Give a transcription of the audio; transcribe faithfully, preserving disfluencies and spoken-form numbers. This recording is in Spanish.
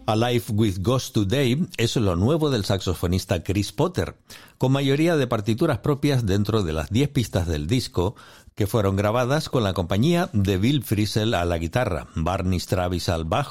Alive with Ghost Today es lo nuevo del saxofonista Chris Potter, con mayoría de partituras propias dentro de las diez pistas del disco, que fueron grabadas con la compañía de Bill Frisell a la guitarra, Barney Stravis al bajo,